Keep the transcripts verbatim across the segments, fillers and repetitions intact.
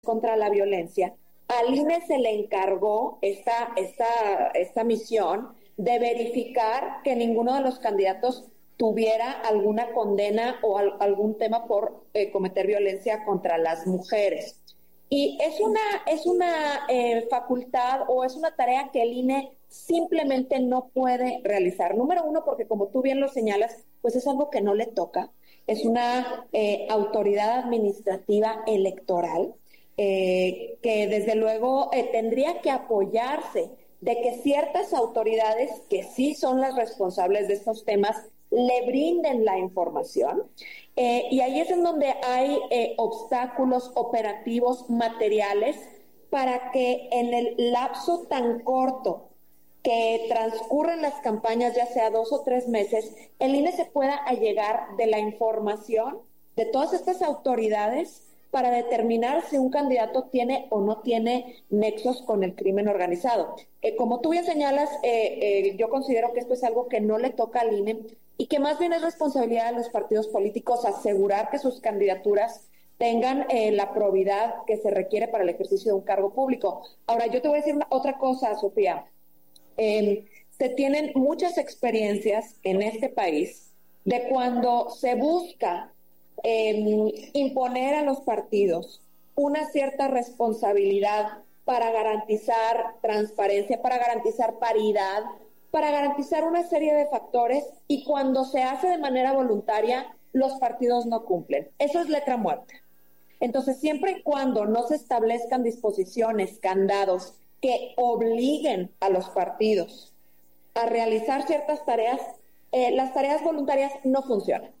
contra la violencia, al I N E se le encargó esta, esta, esta misión de verificar que ninguno de los candidatos tuviera alguna condena o al, algún tema por eh, cometer violencia contra las mujeres. Y es una, es una eh, facultad o es una tarea que el I N E simplemente no puede realizar. Número uno, porque como tú bien lo señalas, pues es algo que no le toca. Es una eh, autoridad administrativa electoral eh, que desde luego eh, tendría que apoyarse de que ciertas autoridades que sí son las responsables de estos temas le brinden la información. Eh, y ahí es en donde hay eh, obstáculos operativos materiales para que en el lapso tan corto que transcurren las campañas, ya sea dos o tres meses, el I N E se pueda allegar de la información de todas estas autoridades para determinar si un candidato tiene o no tiene nexos con el crimen organizado. Eh, como tú bien señalas, eh, eh, yo considero que esto es algo que no le toca al I N E y que más bien es responsabilidad de los partidos políticos asegurar que sus candidaturas tengan eh, la probidad que se requiere para el ejercicio de un cargo público. Ahora, yo te voy a decir una, otra cosa, Sofía. Eh, se tienen muchas experiencias en este país de cuando se busca eh, imponer a los partidos una cierta responsabilidad para garantizar transparencia, para garantizar paridad, para garantizar una serie de factores, y cuando se hace de manera voluntaria, los partidos no cumplen. Eso es letra muerta. Entonces, siempre y cuando no se establezcan disposiciones, candados, que obliguen a los partidos a realizar ciertas tareas, eh, las tareas voluntarias no funcionan.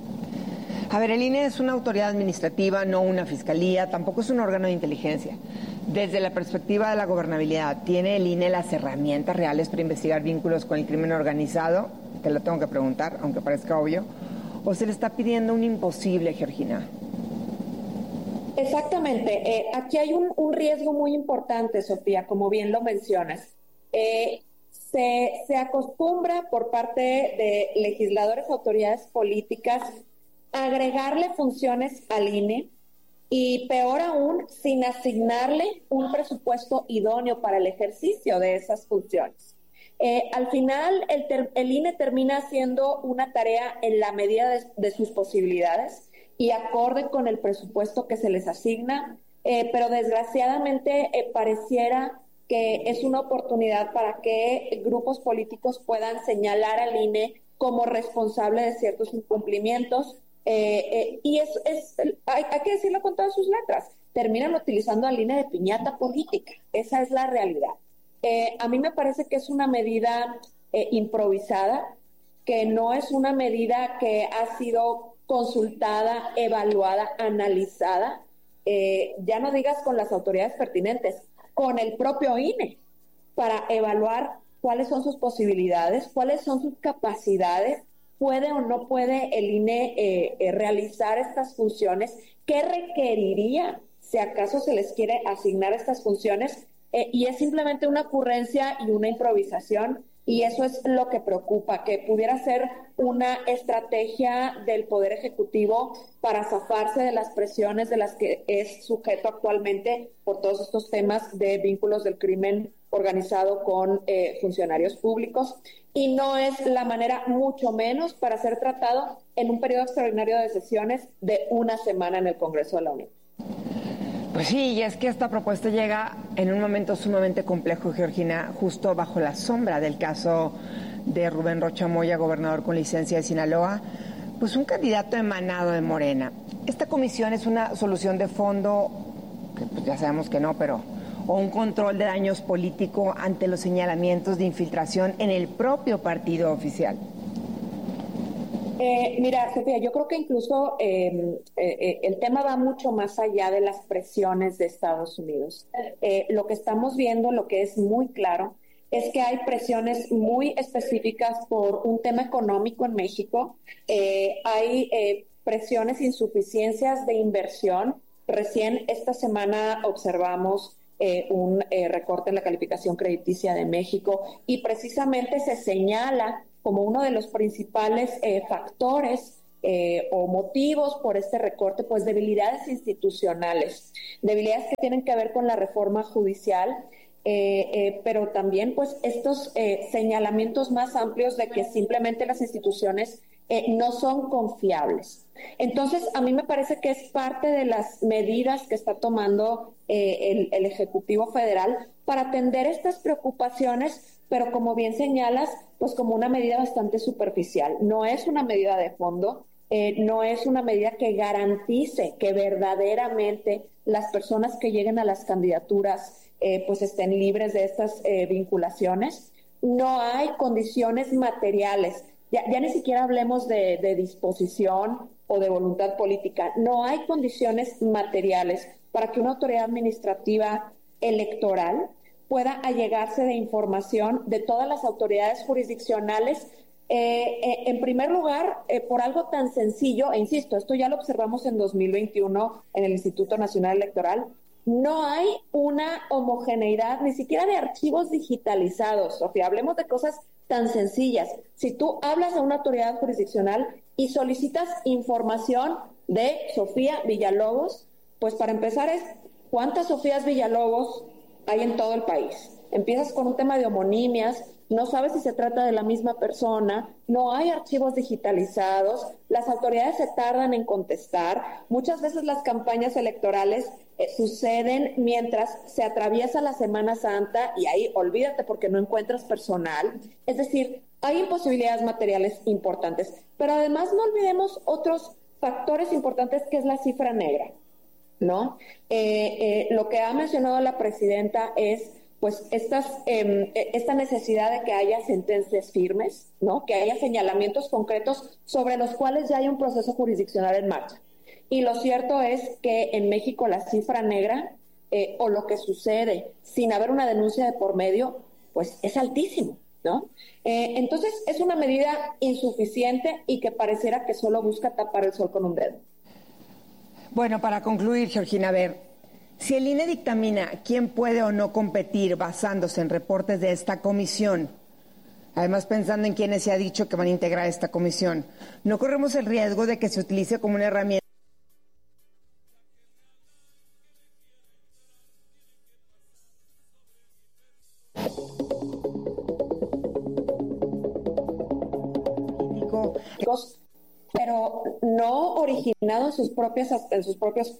A ver, el I N E es una autoridad administrativa, no una fiscalía, tampoco es un órgano de inteligencia. Desde la perspectiva de la gobernabilidad, ¿tiene el I N E las herramientas reales para investigar vínculos con el crimen organizado? Te lo tengo que preguntar, aunque parezca obvio. ¿O se le está pidiendo un imposible, Georgina? Exactamente. Eh, aquí hay un, un riesgo muy importante, Sofía, como bien lo mencionas. Eh, se, se acostumbra por parte de legisladores, autoridades políticas, a agregarle funciones al I N E y, peor aún, sin asignarle un presupuesto idóneo para el ejercicio de esas funciones. Eh, al final, el, ter, el I N E termina haciendo una tarea en la medida de, de sus posibilidades y acorde con el presupuesto que se les asigna, eh, pero desgraciadamente eh, pareciera que es una oportunidad para que grupos políticos puedan señalar al I N E como responsable de ciertos incumplimientos, eh, eh, y es, es hay, hay que decirlo con todas sus letras, terminan utilizando al I N E de piñata política. Esa es la realidad. Eh, a mí me parece que es una medida eh, improvisada, que no es una medida que ha sido consultada, evaluada, analizada, eh, ya no digas con las autoridades pertinentes, con el propio I N E, para evaluar cuáles son sus posibilidades, cuáles son sus capacidades, puede o no puede el I N E eh, eh, realizar estas funciones, qué requeriría si acaso se les quiere asignar estas funciones, eh, y es simplemente una ocurrencia y una improvisación. Y eso es lo que preocupa, que pudiera ser una estrategia del Poder Ejecutivo para zafarse de las presiones de las que es sujeto actualmente por todos estos temas de vínculos del crimen organizado con eh, funcionarios públicos. Y no es la manera, mucho menos, para ser tratado en un periodo extraordinario de sesiones de una semana en el Congreso de la Unión. Pues sí, y es que esta propuesta llega en un momento sumamente complejo, Georgina, justo bajo la sombra del caso de Rubén Rocha Moya, gobernador con licencia de Sinaloa, pues un candidato emanado de Morena. Esta comisión es una solución de fondo, que pues ya sabemos que no, pero o un control de daños político ante los señalamientos de infiltración en el propio partido oficial. Eh, mira, Sofía, yo creo que incluso eh, eh, el tema va mucho más allá de las presiones de Estados Unidos. Eh, lo que estamos viendo, lo que es muy claro, es que hay presiones muy específicas por un tema económico en México. Eh, hay eh, presiones, insuficiencias de inversión. Recién esta semana observamos eh, un eh, recorte en la calificación crediticia de México y precisamente se señala como uno de los principales eh, factores eh, o motivos por este recorte, pues debilidades institucionales, debilidades que tienen que ver con la reforma judicial, eh, eh, pero también pues estos eh, señalamientos más amplios de que simplemente las instituciones eh, no son confiables. Entonces, a mí me parece que es parte de las medidas que está tomando eh, el, el Ejecutivo Federal para atender estas preocupaciones, pero como bien señalas, pues como una medida bastante superficial. No es una medida de fondo, eh, no es una medida que garantice que verdaderamente las personas que lleguen a las candidaturas eh, pues estén libres de estas eh, vinculaciones. No hay condiciones materiales. Ya, ya ni siquiera hablemos de, de disposición o de voluntad política. No hay condiciones materiales para que una autoridad administrativa electoral pueda allegarse de información de todas las autoridades jurisdiccionales. Eh, eh, en primer lugar, eh, por algo tan sencillo, e insisto, esto ya lo observamos en dos mil veintiuno en el Instituto Nacional Electoral, no hay una homogeneidad ni siquiera de archivos digitalizados. Sofía, hablemos de cosas tan sencillas. Si tú hablas a una autoridad jurisdiccional y solicitas información de Sofía Villalobos, pues para empezar es ¿cuántas Sofías Villalobos hay en todo el país? Empiezas con un tema de homonimias, no sabes si se trata de la misma persona, no hay archivos digitalizados, las autoridades se tardan en contestar, muchas veces las campañas electorales eh, suceden mientras se atraviesa la Semana Santa y ahí olvídate porque no encuentras personal, es decir, hay imposibilidades materiales importantes, pero además no olvidemos otros factores importantes que es la cifra negra, ¿no? Eh, eh, lo que ha mencionado la presidenta es pues estas, eh, esta necesidad de que haya sentencias firmes, ¿no? Que haya señalamientos concretos sobre los cuales ya hay un proceso jurisdiccional en marcha. Y lo cierto es que en México la cifra negra eh, o lo que sucede sin haber una denuncia de por medio, pues es altísimo, ¿no? Eh, entonces es una medida insuficiente y que pareciera que solo busca tapar el sol con un dedo. Bueno, para concluir, Georgina, a ver, si el I N E dictamina quién puede o no competir basándose en reportes de esta comisión, además pensando en quienes se ha dicho que van a integrar esta comisión, ¿no corremos el riesgo de que se utilice como una herramienta pero no originado en sus propias en sus propios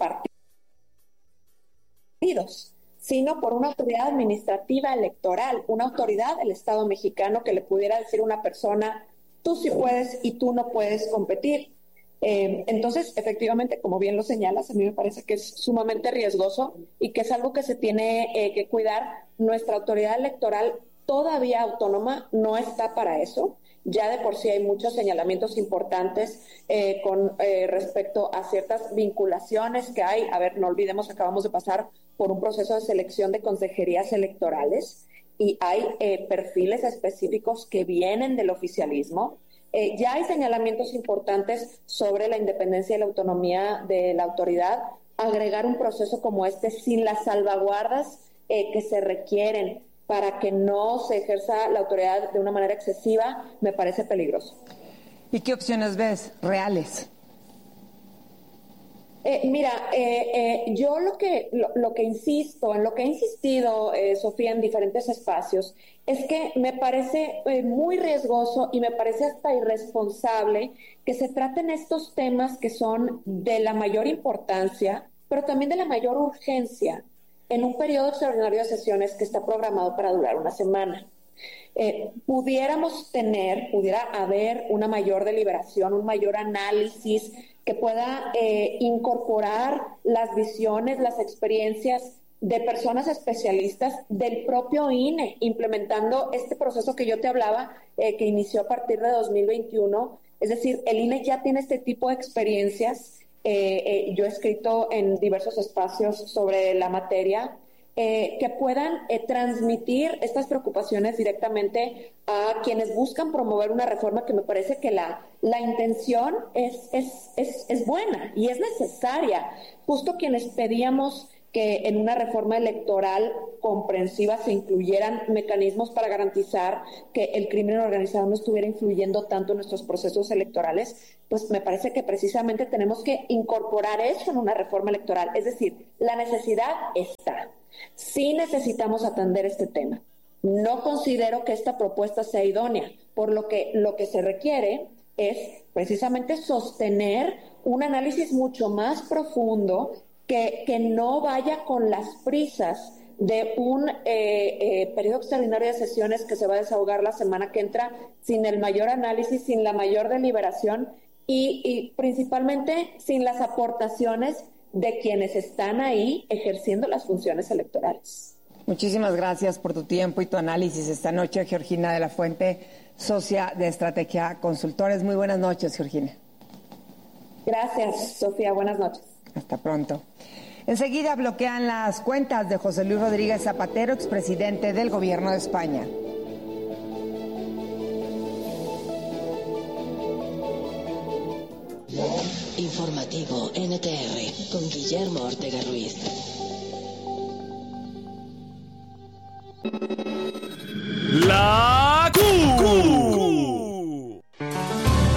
partidos, sino por una autoridad administrativa electoral, una autoridad del Estado mexicano que le pudiera decir a una persona, tú sí puedes y tú no puedes competir. Eh, entonces, efectivamente, como bien lo señalas, a mí me parece que es sumamente riesgoso y que es algo que se tiene eh, que cuidar. Nuestra autoridad electoral todavía autónoma no está para eso. Ya de por sí hay muchos señalamientos importantes eh, con eh, respecto a ciertas vinculaciones que hay. A ver, no olvidemos, acabamos de pasar por un proceso de selección de consejerías electorales y hay eh, perfiles específicos que vienen del oficialismo. Eh, ya hay señalamientos importantes sobre la independencia y la autonomía de la autoridad. Agregar un proceso como este sin las salvaguardas eh, que se requieren para que no se ejerza la autoridad de una manera excesiva, me parece peligroso. ¿Y qué opciones ves reales? Eh, mira, eh, eh, yo lo que, lo, lo que insisto, en lo que he insistido, eh, Sofía, en diferentes espacios, es que me parece eh, muy riesgoso y me parece hasta irresponsable que se traten estos temas que son de la mayor importancia, pero también de la mayor urgencia, en un periodo extraordinario de sesiones que está programado para durar una semana. Eh, pudiéramos tener, pudiera haber una mayor deliberación, un mayor análisis que pueda eh, incorporar las visiones, las experiencias de personas especialistas del propio I N E, implementando este proceso que yo te hablaba, eh, que inició a partir de dos mil veintiuno. Es decir, el I N E ya tiene este tipo de experiencias. Eh, eh, yo he escrito en diversos espacios sobre la materia, eh, que puedan eh, transmitir estas preocupaciones directamente a quienes buscan promover una reforma que me parece que la, la intención es, es, es, es buena y es necesaria. Justo quienes pedíamos que que en una reforma electoral comprensiva se incluyeran mecanismos para garantizar que el crimen organizado no estuviera influyendo tanto en nuestros procesos electorales, pues me parece que precisamente tenemos que incorporar eso en una reforma electoral. Es decir, la necesidad está. Sí necesitamos atender este tema. No considero que esta propuesta sea idónea, por lo que lo que se requiere es precisamente sostener un análisis mucho más profundo que, que no vaya con las prisas de un eh, eh, periodo extraordinario de sesiones que se va a desahogar la semana que entra sin el mayor análisis, sin la mayor deliberación y, y principalmente sin las aportaciones de quienes están ahí ejerciendo las funciones electorales. Muchísimas gracias por tu tiempo y tu análisis esta noche, Georgina de la Fuente, socia de Estrategia Consultores. Muy buenas noches, Georgina. Gracias, Sofía. Buenas noches. Hasta pronto. Enseguida bloquean las cuentas de José Luis Rodríguez Zapatero, expresidente del Gobierno de España. Informativo N T R con Guillermo Ortega Ruiz. La